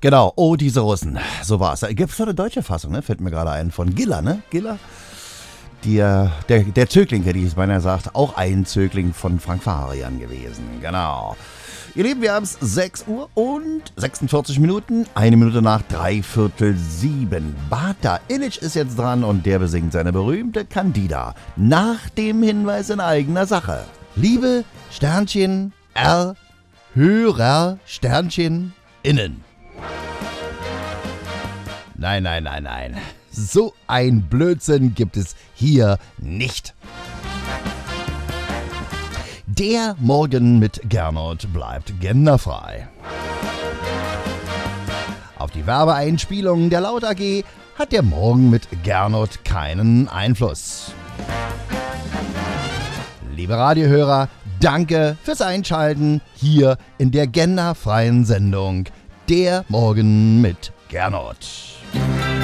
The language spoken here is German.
Genau, oh, diese Russen. So war's. Gibt es doch eine deutsche Fassung, ne? Fällt mir gerade ein. Von Giller, ne? Giller? Der Zögling, wie es meiner sagt, auch ein Zögling von Frank Farian gewesen. Genau. Ihr Lieben, wir haben es 6 Uhr und 46 Minuten, 1 Minute nach 6:45. Bata Illich ist jetzt dran und der besingt seine berühmte Candida nach dem Hinweis in eigener Sache. Liebe Sternchen R, Hörer Sternchen innen. Nein. So ein Blödsinn gibt es hier nicht. Der Morgen mit Gernot bleibt genderfrei. Auf die Werbeeinspielung der Laut AG hat der Morgen mit Gernot keinen Einfluss. Liebe Radiohörer, danke fürs Einschalten hier in der genderfreien Sendung Der Morgen mit Gernot.